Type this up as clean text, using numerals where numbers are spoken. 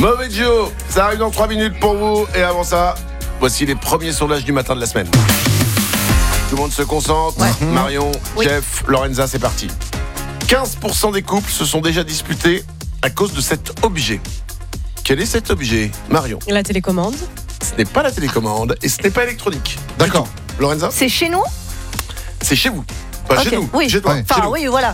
Mauvais duo, ça arrive dans 3 minutes pour vous. Et avant ça, voici les premiers sondages du matin de la semaine. Tout le monde se concentre. Marion, Jeff, Lorenza, c'est parti. 15% des couples se sont déjà disputés à cause de cet objet. Quel est cet objet, Marion? La télécommande. Ce n'est pas la télécommande et ce n'est pas électronique. D'accord. Lorenza? C'est chez nous? C'est chez vous. Pas chez nous. Oui. Chez toi. Ouais. Chez Enfin, nous. oui, voilà.